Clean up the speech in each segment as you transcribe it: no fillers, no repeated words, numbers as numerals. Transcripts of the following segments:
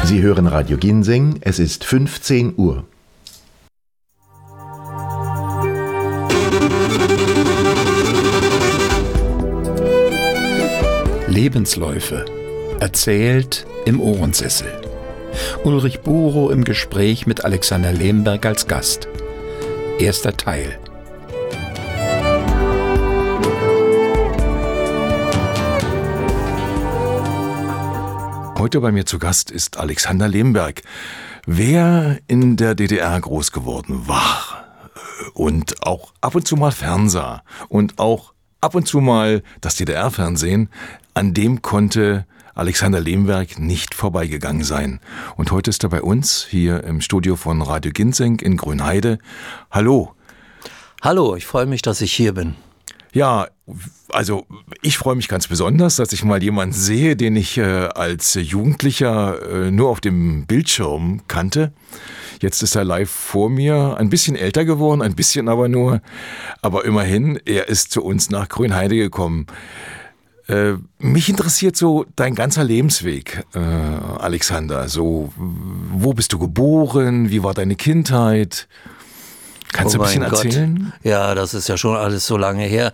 Sie hören Radio Ginseng, es ist 15 Uhr. Lebensläufe. Erzählt im Ohrensessel. Ulrich Burow im Gespräch mit Alexander Lemberg als Gast. Erster Teil. Heute bei mir zu Gast ist Alexander Lemberg. Wer in der DDR groß geworden war und auch ab und zu mal fernsah und auch ab und zu mal das DDR-Fernsehen, an dem konnte Alexander Lemberg nicht vorbeigegangen sein. Und heute ist er bei uns hier im Studio von Radio Ginseng in Grünheide. Hallo. Hallo, ich freue mich, dass ich hier bin. Ja, also ich freue mich ganz besonders, dass ich mal jemanden sehe, den ich als Jugendlicher nur auf dem Bildschirm kannte. Jetzt ist er live vor mir, ein bisschen älter geworden, ein bisschen aber nur. Aber immerhin, er ist zu uns nach Grünheide gekommen. Mich interessiert so dein ganzer Lebensweg, Alexander. So, wo bist du geboren? Wie war deine Kindheit? Kannst du ein bisschen erzählen? Ja, das ist ja schon alles so lange her.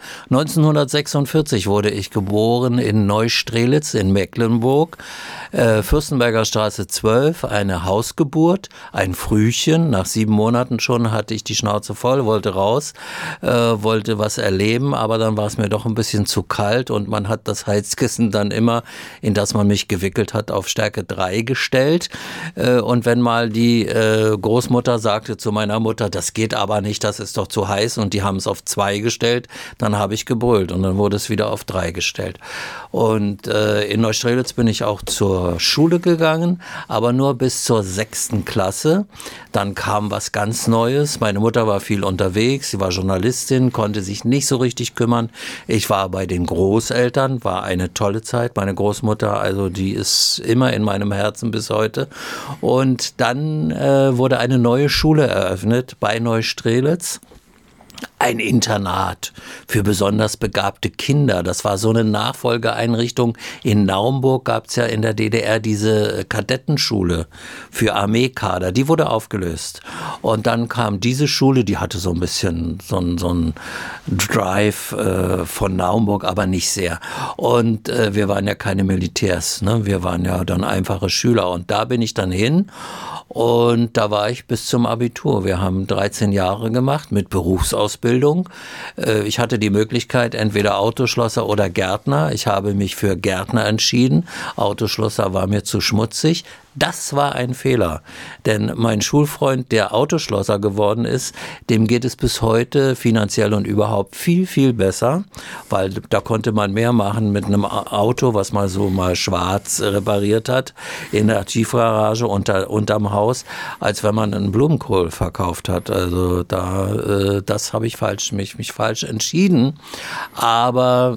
1946 wurde ich geboren in Neustrelitz in Mecklenburg. Fürstenberger Straße 12, eine Hausgeburt, ein Frühchen. Nach 7 Monaten schon hatte ich die Schnauze voll, wollte raus, wollte was erleben, aber dann war es mir doch ein bisschen zu kalt und man hat das Heizkissen dann immer, in das man mich gewickelt hat, auf Stärke 3 gestellt. Und wenn mal die Großmutter sagte zu meiner Mutter, das geht aber nicht, das ist doch zu heiß, und die haben es auf 2 gestellt, dann habe ich gebrüllt und dann wurde es wieder auf 3 gestellt. Und in Neustrelitz bin ich auch zur Schule gegangen, aber nur bis zur 6. Klasse. Dann kam was ganz Neues. Meine Mutter war viel unterwegs, sie war Journalistin, konnte sich nicht so richtig kümmern. Ich war bei den Großeltern, war eine tolle Zeit. Meine Großmutter, also die ist immer in meinem Herzen bis heute. Und dann wurde eine neue Schule eröffnet bei Neustrelitz. Ein Internat für besonders begabte Kinder. Das war so eine Nachfolgeeinrichtung. In Naumburg gab es ja in der DDR diese Kadettenschule für Armeekader. Die wurde aufgelöst. Und dann kam diese Schule, die hatte so ein bisschen so ein Drive von Naumburg, aber nicht sehr. Und wir waren ja keine Militärs, ne? Wir waren ja dann einfache Schüler. Und da bin ich dann hin. Und da war ich bis zum Abitur. Wir haben 13 Jahre gemacht mit Berufsausbildung. Ich hatte die Möglichkeit, entweder Autoschlosser oder Gärtner. Ich habe mich für Gärtner entschieden. Autoschlosser war mir zu schmutzig. Das war ein Fehler, denn mein Schulfreund, der Autoschlosser geworden ist, dem geht es bis heute finanziell und überhaupt viel, viel besser, weil da konnte man mehr machen mit einem Auto, was man so mal schwarz repariert hat, in der Tiefgarage unterm Haus, als wenn man einen Blumenkohl verkauft hat. Also das habe ich mich falsch entschieden, aber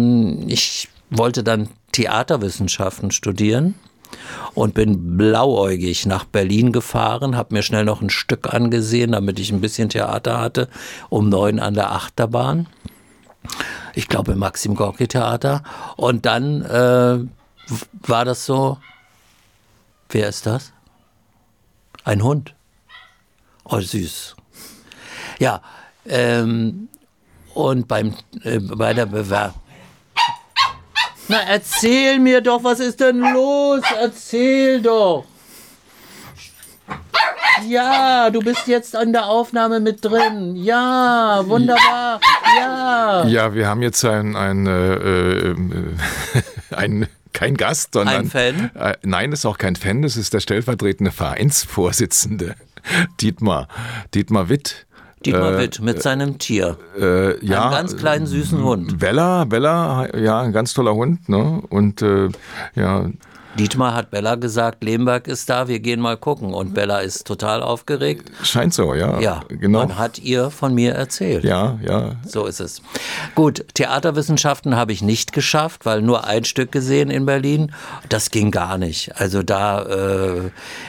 ich wollte dann Theaterwissenschaften studieren. Und bin blauäugig nach Berlin gefahren, habe mir schnell noch ein Stück angesehen, damit ich ein bisschen Theater hatte, um 9 an der Achterbahn. Ich glaube im Maxim Gorki Theater. Und dann war das so, wer ist das? Ein Hund. Oh, süß. Ja, und bei der Bewerbung. Na, erzähl mir doch, was ist denn los? Erzähl doch. Ja, du bist jetzt an der Aufnahme mit drin. Ja, wunderbar. Ja. Ja, wir haben jetzt kein Gast, sondern... Ein Fan? Nein, das ist auch kein Fan, das ist der stellvertretende Vereinsvorsitzende, Dietmar Witt. Dietmar Witt mit seinem Tier. Ja, einen ganz kleinen, süßen Hund. Bella, ja, ein ganz toller Hund, ne? Und ja. Dietmar hat Bella gesagt, Lemberg ist da, wir gehen mal gucken. Und Bella ist total aufgeregt. Scheint so, ja. Ja, genau. Man hat ihr von mir erzählt. Ja. So ist es. Gut, Theaterwissenschaften habe ich nicht geschafft, weil nur ein Stück gesehen in Berlin. Das ging gar nicht. Also da